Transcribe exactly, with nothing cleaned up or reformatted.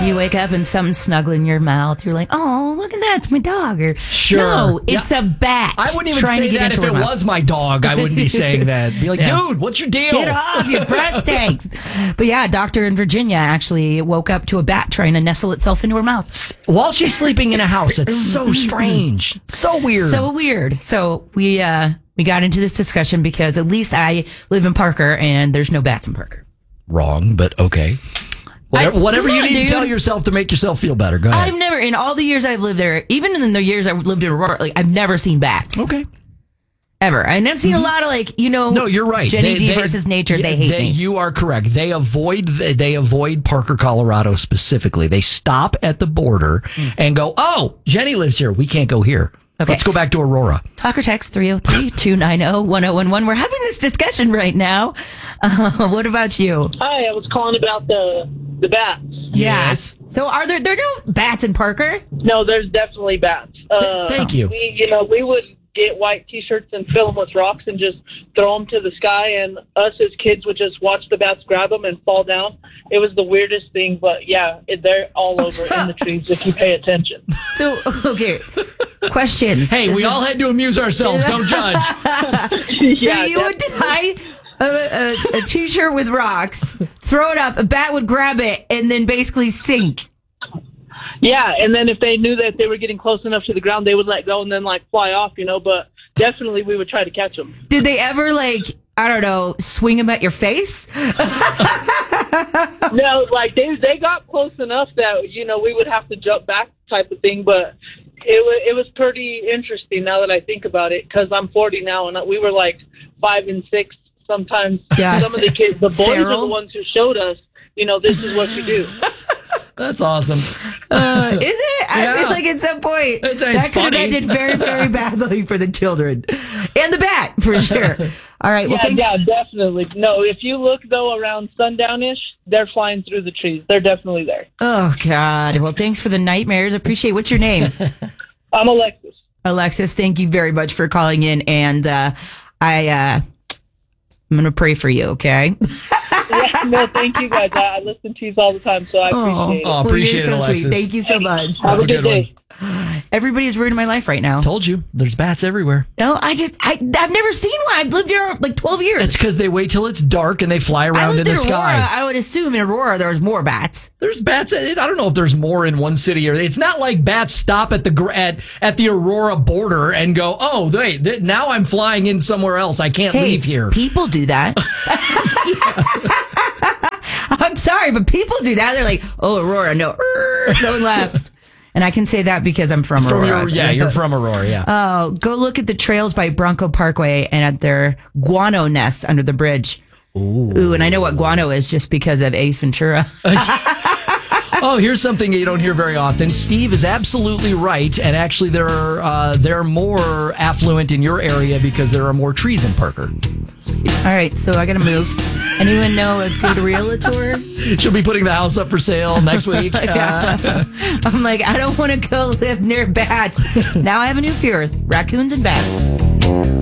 You wake up and something's snuggling your mouth. You're like, oh, look at that. It's my dog. Or, Sure. No, it's Yeah. a bat. I wouldn't even trying to say get that into if it her mouth. was my dog. I wouldn't be saying that. Be like, Yeah. dude, what's your deal? Get off, your breath stinks. But yeah, a doctor in Virginia actually woke up to a bat trying to nestle itself into her mouth. While she's sleeping in a house. It's so strange. So weird. So weird. So we uh, we got into this discussion because at least I live in Parker and there's no bats in Parker. Wrong, but okay. Whatever, I- whatever come you on, need dude. to tell yourself to make yourself feel better. Go ahead. I've never, in all the years I've lived there, even in the years I've lived in Aurora, like I've never seen bats. Okay. Ever. I've never seen a lot of like, you know, No, you're right. Jenny They- D they- versus nature. yeah, They hate me. You are correct. They avoid they avoid Parker, Colorado specifically. They stop at the border and go, oh, Jenny lives here. We can't go here. Okay. Let's go back to Aurora. Talk or text three oh three, two nine oh, one oh one one. We're having this discussion right now. Uh, what about you? Hi, I was calling about the the bats. Yes. So are there there are no bats in Parker? No, there's definitely bats. Uh, thank you. We, you know, we would get white T-shirts and fill them with rocks and just throw them to the sky, and us as kids would just watch the bats grab them and fall down. It was the weirdest thing, but yeah, it, they're all over in the trees if you pay attention. So okay, questions. Hey, This we is- all had to amuse ourselves. Don't judge. So yeah, you would tie a, a, a t-shirt with rocks, throw it up, a bat would grab it, and then basically sink. Yeah, and then if they knew that they were getting close enough to the ground, they would let go and then like fly off, you know. But definitely, we would try to catch them. Did they ever like I don't know swing them at your face? No, like they they got close enough that you know we would have to jump back type of thing, but it was it was pretty interesting now that I think about it because I'm forty now and we were like five and six sometimes. Yeah. Some of the kids, the boys are Feral. the ones who showed us. You know, this is what you do. That's awesome. Uh, is it? I Yeah. feel like at some point It's- it's that could have funny. ended very, very badly for the children and the bat for sure. All right. Well, Yeah, thanks. yeah, definitely. No, if you look though around sundownish, they're flying through the trees. They're definitely there. Oh God. Well, thanks for the nightmares. Appreciate. What's your name? I'm Alexis. Alexis. Thank you very much for calling in, and uh, I uh, I'm gonna pray for you. Okay. Yeah, no, thank you guys. I, I listen to you all the time, so I appreciate Oh, it. appreciate you're it, so Alexis. sweet. Thank you so much. Have a good day. Everybody's ruining my life right now. Told you. There's bats everywhere. No, I just I I've never seen one. I've lived here like twelve years. It's because they wait till it's dark and they fly I around in lived the in Aurora. sky. I would assume in Aurora there's more bats. There's bats. I don't know if there's more in one city or it's not like bats stop at the gr- at at the Aurora border and go, oh, wait, th- now I'm flying in somewhere else. I can't Hey, leave here. people do that. I'm sorry, but people do that. They're like, oh, Aurora, no, no one left. And I can say that because I'm from, From Aurora. your, yeah, you're from Aurora. Yeah. Oh, go look at the trails by Bronco Parkway and at their guano nests under the bridge. Ooh. Ooh, and I know what guano is just because of Ace Ventura. Oh, here's something you don't hear very often. Steve is absolutely right, and actually, there are uh, they're more affluent in your area because there are more trees in Parker. All right, so I got to move. Anyone know a good realtor? She'll be putting the house up for sale next week. Yeah. Uh, I'm like, I don't want to go live near bats. Now I have a new fear: raccoons and bats.